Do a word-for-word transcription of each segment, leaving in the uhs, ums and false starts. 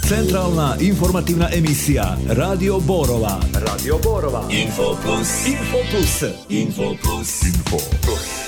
Centralna informativna emisija Radio Borova. Radio Borova. Info Plus. Info Plus. Info Plus. Info Plus.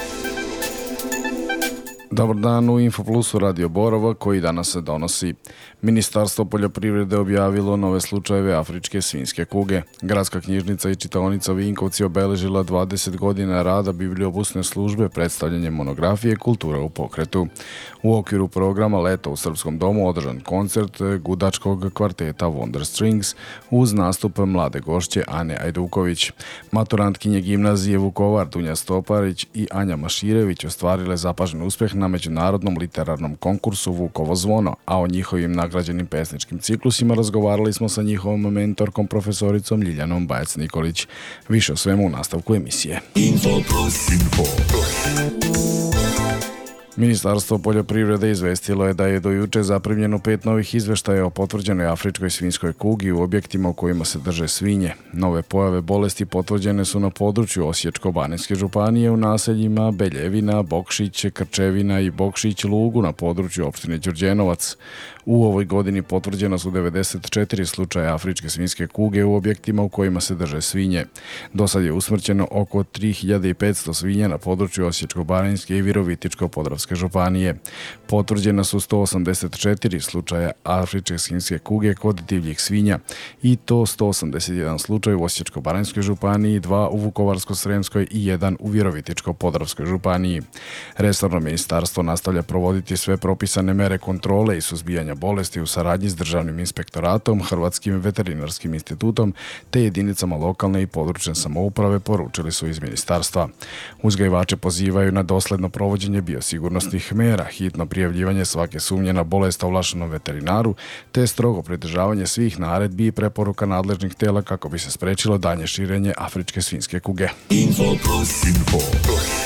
Dobar dan u Info Plusu Radio Borova koji danas se donosi. Ministarstvo poljoprivrede objavilo nove slučajeve afričke svinjske kuge. Gradska knjižnica i čitaonica Vinkovci obeležila dvadeset godina rada bibliobusne službe predstavljanjem monografije Kultura u pokretu. U okviru programa Leto u Srpskom domu održan koncert gudačkog kvarteta Wonder Strings uz nastup mlade gošće Ane Ajduković. Maturantkinje gimnazije Vukovar Dunja Stoparić i Anja Maširević ostvarile zapažen uspeh na međunarodnom literarnom konkursu Vukovo zvono, a o njihovim nagrađenim pesničkim ciklusima razgovarali smo sa njihovom mentorkom profesoricom Ljiljanom Bajac-Nikolić. Više o svemu u nastavku emisije. Info Plus. Info Plus. Ministarstvo poljoprivrede izvestilo je da je do juče zaprimljeno pet novih izveštaja o potvrđenoj afričkoj svinjskoj kugi u objektima u kojima se drže svinje. Nove pojave bolesti potvrđene su na području Osječko-baranjske županije u naseljima Beljevina, Bokšić, Krčevina i Bokšić Lugu na području opštine Đurđenovac. U ovoj godini potvrđena su devedeset četiri slučaja afričke svinjske kuge u objektima u kojima se drže svinje. Do sad je usmrćeno oko tri hiljade petsto svinja na području Osječko-baranjske i Virovitičko-podravske županije. Potvrđena su sto osamdeset četiri slučaja afričke svinjske kuge kod divljih svinja i to sto osamdeset jedan slučaj u Osječko-baranjskoj županiji, dva u Vukovarsko-sremskoj i jedan u Virovitičko-podravskoj županiji. Resorno ministarstvo nastavlja provoditi sve propisane mere kontrole i suzbijanja bolesti u saradnji s Državnim inspektoratom, Hrvatskim veterinarskim institutom te jedinicama lokalne i područne samouprave, poručili su iz ministarstva. Uzgajivače pozivaju na dosledno provođenje biosigurnosnih mera, hitno prijavljivanje svake sumnje na bolest ovlaštenom veterinaru te strogo pridržavanje svih naredbi i preporuka nadležnih tela kako bi se sprečilo dalje širenje afričke svinjske kuge. Info Plus. Info Plus.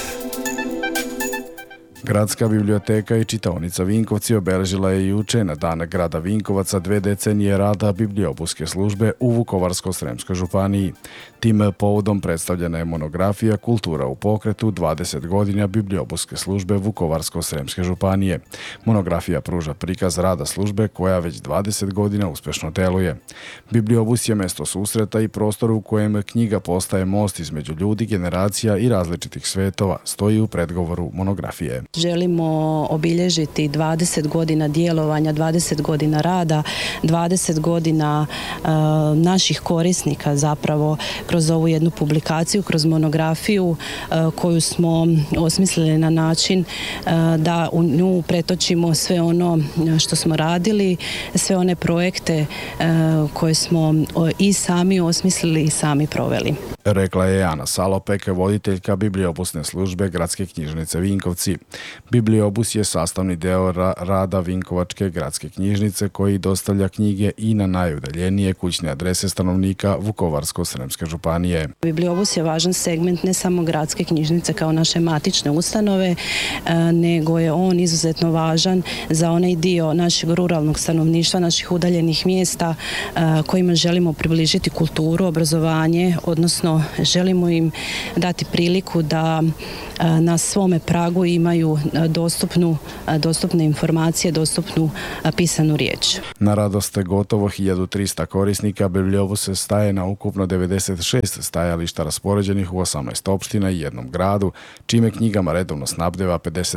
Gradska biblioteka i čitaonica Vinkovci obeležila je juče na dan grada Vinkovaca dve decenije rada bibliobuske službe u Vukovarsko-sremskoj županiji. Tim povodom predstavljena je monografija Kultura u pokretu dvadeset godina bibliobuske službe Vukovarsko-sremske županije. Monografija pruža prikaz rada službe koja već dvadeset godina uspešno deluje. Bibliobus je mesto susreta i prostor u kojem knjiga postaje most između ljudi, generacija i različitih svetova, stoji u predgovoru monografije. Želimo obilježiti dvadeset godina djelovanja, dvadeset godina rada, dvadeset godina uh, naših korisnika zapravo kroz ovu jednu publikaciju, kroz monografiju uh, koju smo osmislili na način uh, da u nju pretočimo sve ono što smo radili, sve one projekte uh, koje smo uh, i sami osmislili i sami proveli. Rekla je Ana Salopek, voditeljka bibliobusne službe Gradske knjižnice Vinkovci. Bibliobus je sastavni deo ra- rada Vinkovačke gradske knjižnice koji dostavlja knjige i na najudaljenije kućne adrese stanovnika Vukovarsko-sremske županije. Bibliobus je važan segment ne samo Gradske knjižnice kao naše matične ustanove, nego je on izuzetno važan za onaj dio našeg ruralnog stanovništva, naših udaljenih mjesta kojima želimo približiti kulturu, obrazovanje, odnosno želimo im dati priliku da na svome pragu imaju dostupnu, dostupne informacije, dostupnu pisanu riječ. Na radost gotovo hiljadu trista korisnika bibliobus se staje na ukupno devedeset šest stajališta raspoređenih u osamnaest opština i jednom gradu, čime knjigama redovno snabdeva pedeset